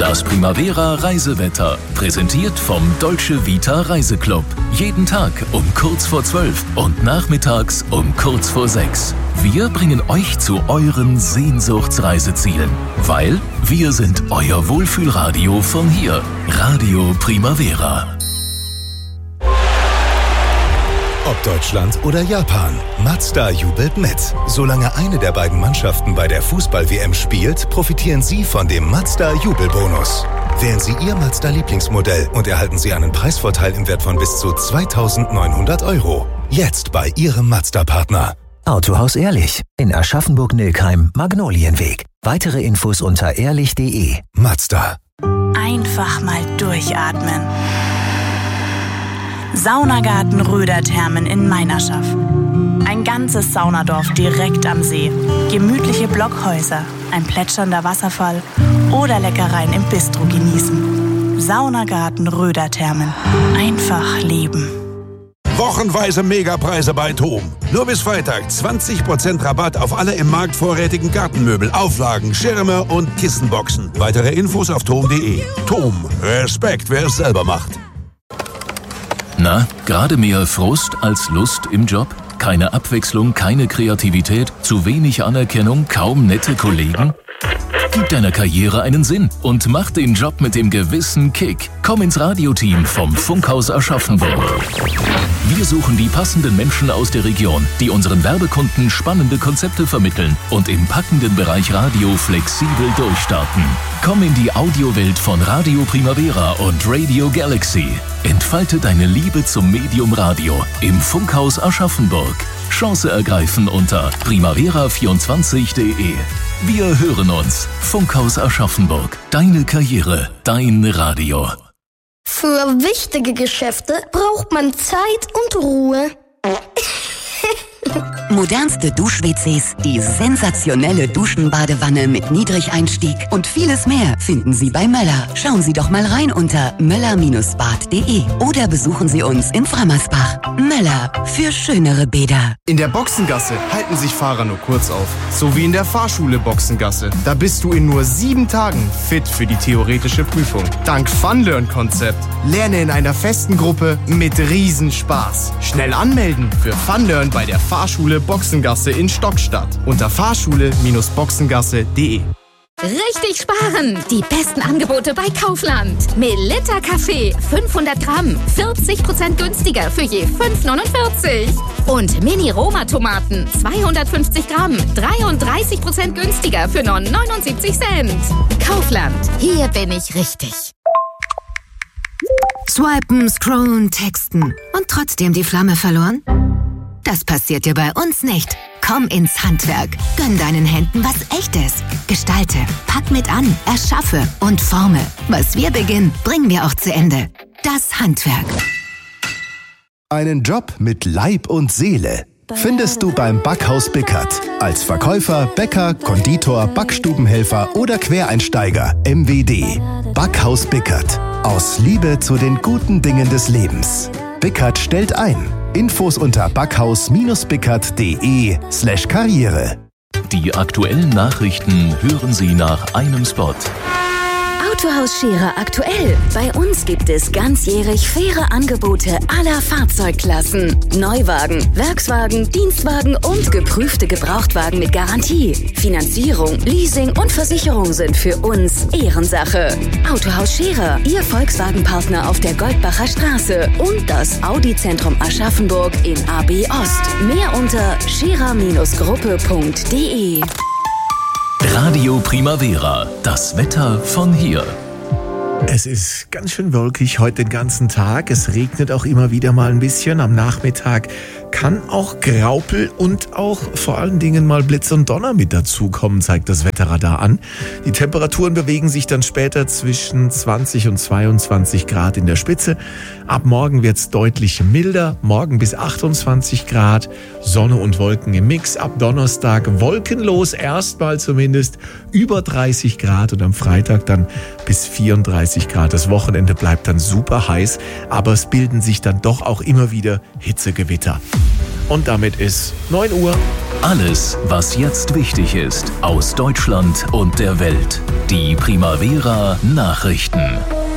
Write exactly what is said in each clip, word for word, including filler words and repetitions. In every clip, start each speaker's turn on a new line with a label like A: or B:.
A: Das Primavera Reisewetter, präsentiert vom Dolce Vita Reiseclub. Jeden Tag um kurz vor zwölf und nachmittags um kurz vor sechs. Wir bringen euch zu euren Sehnsuchtsreisezielen, weil wir sind euer Wohlfühlradio von hier. Radio Primavera.
B: Ob Deutschland oder Japan, Mazda jubelt mit. Solange eine der beiden Mannschaften bei der Fußball-W M spielt, profitieren Sie von dem Mazda-Jubelbonus. Wählen Sie Ihr Mazda-Lieblingsmodell und erhalten Sie einen Preisvorteil im Wert von bis zu zweitausendneunhundert Euro. Jetzt bei Ihrem Mazda-Partner.
C: Autohaus Ehrlich in Aschaffenburg-Nilkheim, Magnolienweg. Weitere Infos unter ehrlich punkt de.
B: Mazda.
D: Einfach mal durchatmen. Saunagarten Röderthermen in Meinerschaff. Ein ganzes Saunadorf direkt am See. Gemütliche Blockhäuser, ein plätschernder Wasserfall oder Leckereien im Bistro genießen. Saunagarten Röderthermen. Einfach leben.
E: Wochenweise Megapreise bei TOM. Nur bis Freitag zwanzig Prozent Rabatt auf alle im Markt vorrätigen Gartenmöbel, Auflagen, Schirme und Kissenboxen. Weitere Infos auf tom punkt de. TOM. Respekt, wer es selber macht.
A: Na, gerade mehr Frust als Lust im Job? Keine Abwechslung, keine Kreativität, zu wenig Anerkennung, kaum nette Kollegen? Gib deiner Karriere einen Sinn und mach den Job mit dem gewissen Kick. Komm ins Radioteam vom Funkhaus Aschaffenburg. Wir suchen die passenden Menschen aus der Region, die unseren Werbekunden spannende Konzepte vermitteln und im packenden Bereich Radio flexibel durchstarten. Komm in die Audiowelt von Radio Primavera und Radio Galaxy. Entfalte deine Liebe zum Medium Radio im Funkhaus Aschaffenburg. Chance ergreifen unter primavera vierundzwanzig punkt de. Wir hören uns. Funkhaus Aschaffenburg. Deine Karriere, dein Radio.
F: Für wichtige Geschäfte braucht man Zeit und Ruhe.
G: Modernste Dusch-W Cs, die sensationelle Duschenbadewanne mit Niedrigeinstieg und vieles mehr finden Sie bei Möller. Schauen Sie doch mal rein unter möller bad punkt de oder besuchen Sie uns in Frammersbach. Möller, für schönere Bäder.
H: In der Boxengasse halten sich Fahrer nur kurz auf. So wie in der Fahrschule Boxengasse. Da bist du in nur sieben Tagen fit für die theoretische Prüfung. Dank Funlearn-Konzept. Lerne in einer festen Gruppe mit Riesenspaß. Schnell anmelden für Funlearn bei der Fahrschule Boxengasse in Stockstadt unter fahrschule boxengasse punkt de.
I: Richtig sparen! Die besten Angebote bei Kaufland. Melitta Kaffee, fünfhundert Gramm, vierzig Prozent günstiger für je fünf neunundvierzig. Und Mini-Roma-Tomaten, zweihundertfünfzig Gramm, dreiunddreißig Prozent günstiger für nur neunundsiebzig Cent. Kaufland, hier bin ich richtig.
G: Swipen, scrollen, texten und trotzdem die Flamme verloren? Das passiert dir bei uns nicht. Komm ins Handwerk. Gönn deinen Händen was Echtes. Gestalte, pack mit an, erschaffe und forme. Was wir beginnen, bringen wir auch zu Ende. Das Handwerk.
B: Einen Job mit Leib und Seele findest du beim Backhaus Bickert. Als Verkäufer, Bäcker, Konditor, Backstubenhelfer oder Quereinsteiger. M W D. Backhaus Bickert. Aus Liebe zu den guten Dingen des Lebens. Bickert stellt ein. Infos unter backhaus-bickert.de slash Karriere.
A: Die aktuellen Nachrichten hören Sie nach einem Spot.
J: Autohaus Scherer aktuell. Bei uns gibt es ganzjährig faire Angebote aller Fahrzeugklassen. Neuwagen, Werkswagen, Dienstwagen und geprüfte Gebrauchtwagen mit Garantie. Finanzierung, Leasing und Versicherung sind für uns Ehrensache. Autohaus Scherer, Ihr Volkswagen-Partner auf der Goldbacher Straße und das Audi-Zentrum Aschaffenburg in A B Ost. Mehr unter scherer Gruppe punkt de.
A: Radio Primavera, das Wetter von hier.
K: Es ist ganz schön wolkig heute den ganzen Tag. Es regnet auch immer wieder mal ein bisschen. Am Nachmittag kann auch Graupel und auch vor allen Dingen mal Blitz und Donner mit dazukommen, zeigt das Wetterradar an. Die Temperaturen bewegen sich dann später zwischen zwanzig und zweiundzwanzig Grad in der Spitze. Ab morgen wird es deutlich milder. Morgen bis achtundzwanzig Grad. Sonne und Wolken im Mix. Ab Donnerstag wolkenlos, erstmal zumindest über dreißig Grad und am Freitag dann bis vierunddreißig Grad. Das Wochenende bleibt dann super heiß, aber es bilden sich dann doch auch immer wieder Hitzegewitter. Und damit ist neun Uhr.
A: Alles, was jetzt wichtig ist, aus Deutschland und der Welt. Die Primavera Nachrichten.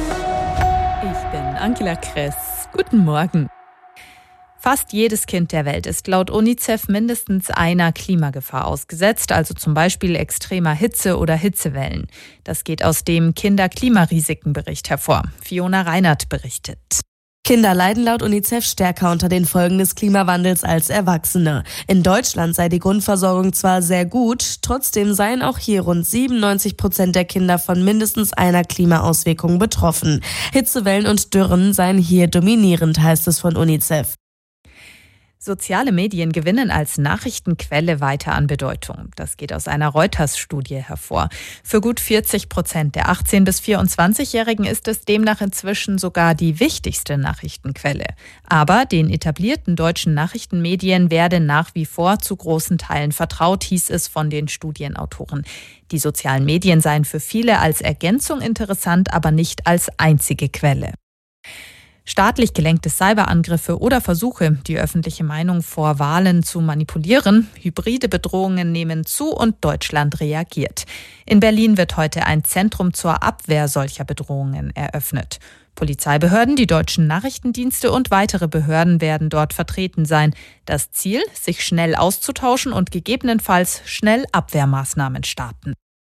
L: Ich bin Angela Kress. Guten Morgen. Fast jedes Kind der Welt ist laut UNICEF mindestens einer Klimagefahr ausgesetzt, also zum Beispiel extremer Hitze oder Hitzewellen. Das geht aus dem Kinder-Klimarisiken-Bericht hervor. Fiona Reinert berichtet.
M: Kinder leiden laut UNICEF stärker unter den Folgen des Klimawandels als Erwachsene. In Deutschland sei die Grundversorgung zwar sehr gut, trotzdem seien auch hier rund siebenundneunzig Prozent der Kinder von mindestens einer Klimaauswirkung betroffen. Hitzewellen und Dürren seien hier dominierend, heißt es von UNICEF.
L: Soziale Medien gewinnen als Nachrichtenquelle weiter an Bedeutung. Das geht aus einer Reuters-Studie hervor. Für gut vierzig Prozent der achtzehn- bis vierundzwanzigjährigen ist es demnach inzwischen sogar die wichtigste Nachrichtenquelle. Aber den etablierten deutschen Nachrichtenmedien werde nach wie vor zu großen Teilen vertraut, hieß es von den Studienautoren. Die sozialen Medien seien für viele als Ergänzung interessant, aber nicht als einzige Quelle. Staatlich gelenkte Cyberangriffe oder Versuche, die öffentliche Meinung vor Wahlen zu manipulieren, hybride Bedrohungen nehmen zu und Deutschland reagiert. In Berlin wird heute ein Zentrum zur Abwehr solcher Bedrohungen eröffnet. Polizeibehörden, die deutschen Nachrichtendienste und weitere Behörden werden dort vertreten sein. Das Ziel, sich schnell auszutauschen und gegebenenfalls schnell Abwehrmaßnahmen starten.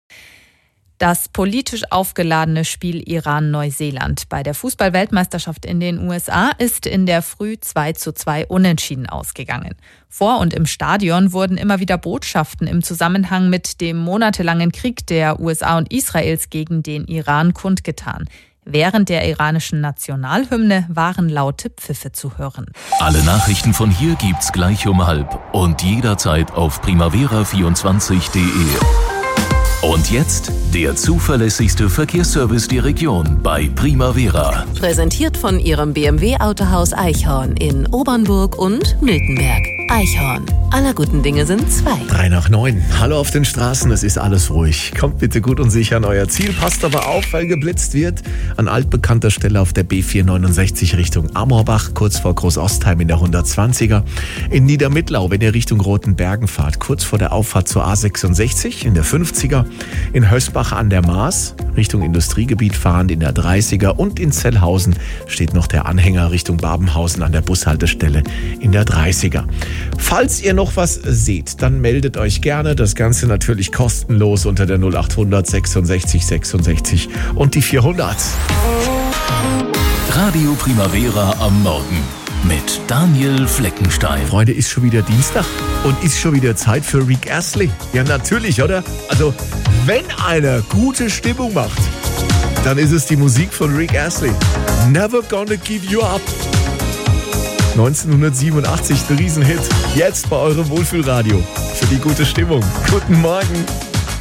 L: Das politisch aufgeladene Spiel Iran-Neuseeland bei der Fußball-Weltmeisterschaft in den U S A ist in der Früh zwei zu zwei unentschieden ausgegangen. Vor und im Stadion wurden immer wieder Botschaften im Zusammenhang mit dem monatelangen Krieg der U S A und Israels gegen den Iran kundgetan. Während der iranischen Nationalhymne waren laute Pfiffe zu hören.
A: Alle Nachrichten von hier gibt's gleich um halb und jederzeit auf primavera vierundzwanzig punkt de. Und jetzt der zuverlässigste Verkehrsservice der Region bei Primavera.
N: Präsentiert von Ihrem B M W-Autohaus Eichhorn in Obernburg und Miltenberg. Eichhorn. Aller guten Dinge sind zwei.
K: Drei nach neun. Hallo auf den Straßen, es ist alles ruhig. Kommt bitte gut und sicher an euer Ziel. Passt aber auf, weil geblitzt wird. An altbekannter Stelle auf der B vierhundertneunundsechzig Richtung Amorbach, kurz vor Großostheim in der hundertzwanziger. In Niedermittlau, wenn ihr Richtung Rotenbergen fahrt, kurz vor der Auffahrt zur A sechsundsechzig in der fünfziger. In Hösbach an der Maas, Richtung Industriegebiet fahrend in der dreißiger. Und in Zellhausen steht noch der Anhänger Richtung Babenhausen an der Bushaltestelle in der dreißiger. Falls ihr noch was seht, dann meldet euch gerne. Das Ganze natürlich kostenlos unter der null achthundert sechsundsechzig sechsundsechzig und die vierhundert.
A: Radio Primavera am Morgen mit Daniel Fleckenstein.
K: Freunde, ist schon wieder Dienstag und ist schon wieder Zeit für Rick Astley. Ja, natürlich, oder? Also, wenn einer gute Stimmung macht, dann ist es die Musik von Rick Astley. Never Gonna Give You Up. neunzehnhundertsiebenundachtzig, der Riesenhit. Jetzt bei eurem Wohlfühlradio. Für die gute Stimmung. Guten Morgen.